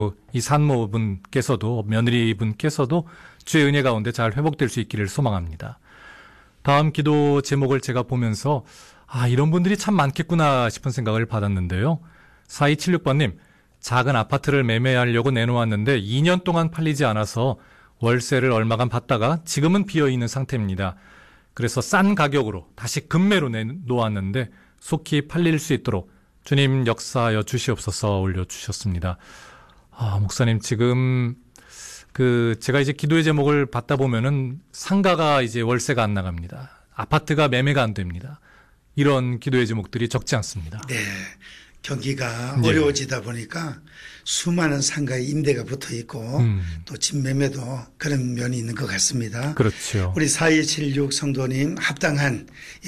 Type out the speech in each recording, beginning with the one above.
이 산모분께서도 며느리분께서도 주의 은혜 가운데 잘 회복될 수 있기를 소망합니다. 다음 기도 제목을 제가 보면서 이런 분들이 참 많겠구나 싶은 생각을 받았는데요. 4276번님, 작은 아파트를 매매하려고 내놓았는데 2년 동안 팔리지 않아서 월세를 얼마간 받다가 지금은 비어있는 상태입니다. 그래서 싼 가격으로 다시 급매로 내놓았는데 속히 팔릴 수 있도록 주님 역사하여 주시옵소서 올려주셨습니다. 목사님, 지금 제가 이제 기도의 제목을 받다 보면은 상가가 이제 월세가 안 나갑니다. 아파트가 매매가 안 됩니다. 이런 기도의 제목들이 적지 않습니다. 네. 경기가 어려워지다 보니까 수많은 상가에 임대가 붙어 있고 또 집 매매도 그런 면이 있는 것 같습니다. 그렇죠. 우리 4276 성도님 합당한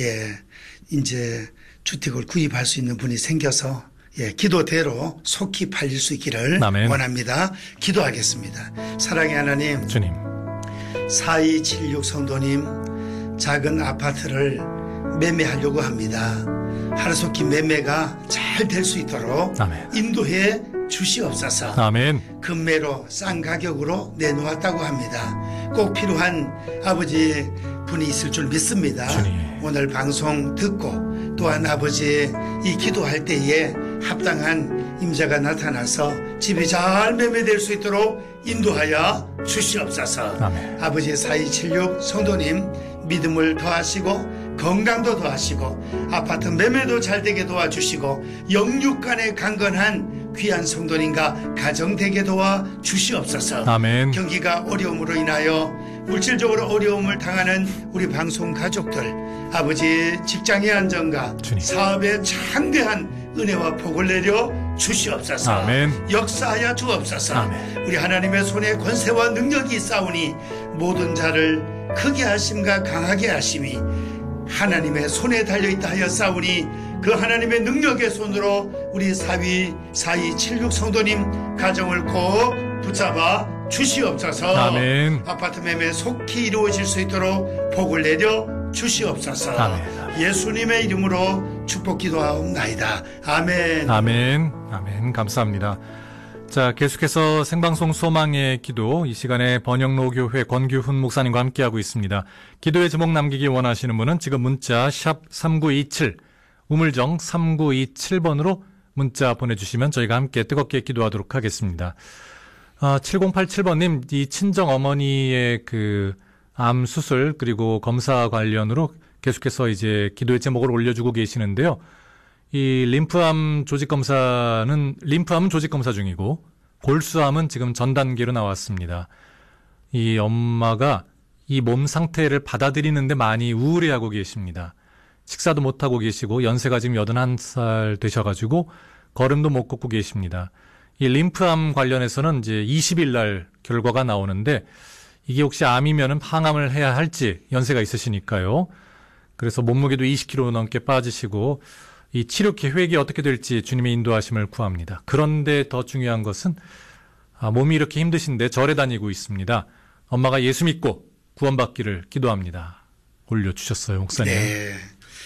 이제 주택을 구입할 수 있는 분이 생겨서 기도대로 속히 팔릴 수 있기를 아멘. 원합니다. 기도하겠습니다. 사랑의 하나님, 주님, 4276 성도님 작은 아파트를 매매하려고 합니다. 하루속히 매매가 잘 될 수 있도록 아멘. 인도해 주시옵소서. 아멘. 급매로 싼 가격으로 내놓았다고 합니다. 꼭 필요한 아버지 분이 있을 줄 믿습니다. 주님. 오늘 방송 듣고 또한 아버지 이 기도할 때에 합당한 임자가 나타나서 집이 잘 매매될 수 있도록 인도하여 주시옵소서. 아멘. 아버지 4276 성도님 믿음을 더하시고 건강도 더하시고 아파트 매매도 잘 되게 도와주시고 영육간에 강건한 귀한 성도님과 가정되게 도와주시옵소서. 아멘. 경기가 어려움으로 인하여 물질적으로 어려움을 당하는 우리 방송 가족들, 아버지 직장의 안정과 주님. 사업의 창대한 은혜와 복을 내려 주시옵소서. 아멘. 역사하여 주옵소서. 아멘. 우리 하나님의 손에 권세와 능력이 있사오니 모든 자를 크게 하심과 강하게 하심이 하나님의 손에 달려있다 하였사오니 그 하나님의 능력의 손으로 우리 4276 성도님 가정을 꼭 붙잡아 주시옵소서. 아멘. 아파트 매매 속히 이루어질 수 있도록 복을 내려 주시옵소서. 아멘. 예수님의 이름으로 축복 기도하옵나이다. 아멘. 아멘. 아멘. 감사합니다. 자, 계속해서 생방송 소망의 기도, 이 시간에 번영로교회 권규훈 목사님과 함께하고 있습니다. 기도의 제목 남기기 원하시는 분은 지금 문자 샵 3927, 우물정 3927번으로 문자 보내주시면 저희가 함께 뜨겁게 기도하도록 하겠습니다. 7087번님, 이 친정 어머니의 암 수술 그리고 검사 관련으로 계속해서 이제 기도의 제목을 올려주고 계시는데요. 이 림프암은 조직 검사 중이고 골수암은 지금 전 단계로 나왔습니다. 이 엄마가 이 몸 상태를 받아들이는데 많이 우울해하고 계십니다. 식사도 못하고 계시고 연세가 지금 81살 되셔가지고 걸음도 못 걷고 계십니다. 이 림프암 관련해서는 이제 20일 날 결과가 나오는데 이게 혹시 암이면은 항암을 해야 할지 연세가 있으시니까요. 그래서 몸무게도 20kg 넘게 빠지시고 이 치료 계획이 어떻게 될지 주님의 인도하심을 구합니다. 그런데 더 중요한 것은 몸이 이렇게 힘드신데 절에 다니고 있습니다. 엄마가 예수 믿고 구원받기를 기도합니다. 올려주셨어요, 목사님. 네.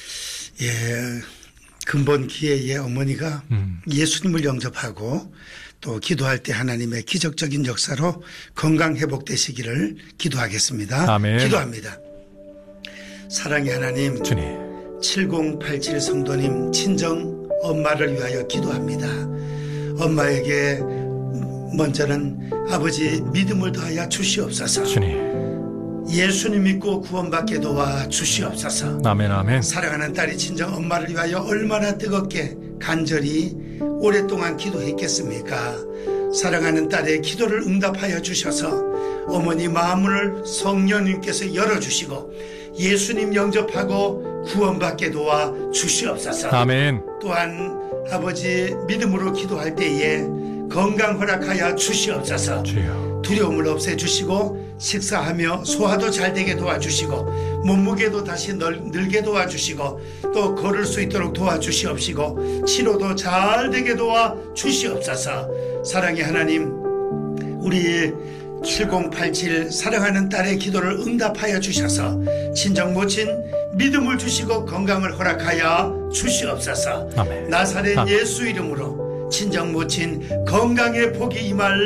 근본 기회에 어머니가 예수님을 영접하고 또 기도할 때 하나님의 기적적인 역사로 건강 회복되시기를 기도하겠습니다. 아멘. 기도합니다. 사랑의 하나님, 주님. 7087 성도님 친정 엄마를 위하여 기도합니다. 엄마에게 먼저는 아버지 믿음을 더하여 주시옵소서. 주님. 예수님 믿고 구원받게 도와 주시옵소서. 아멘. 아멘. 사랑하는 딸이 친정 엄마를 위하여 얼마나 뜨겁게 간절히 오랫동안 기도했겠습니까? 사랑하는 딸의 기도를 응답하여 주셔서 어머니 마음을 성령님께서 열어주시고 예수님 영접하고 구원받게 도와 주시옵소서. 아멘. 또한 아버지 믿음으로 기도할 때에 건강 허락하여 주시옵소서. 주여. 두려움을 없애주시고 식사하며 소화도 잘 되게 도와주시고 몸무게도 다시 늘게 도와주시고 또 걸을 수 있도록 도와주시옵시고 치료도 잘 되게 도와주시옵소서. 사랑의 하나님, 우리 7087 사랑하는 딸의 기도를 응답하여 주셔서 친정 모친 믿음을 주시고 건강을 허락하여 주시옵소서. 아멘. 나사렛 아멘. 예수 이름으로 친정 모친 건강의 복이 임할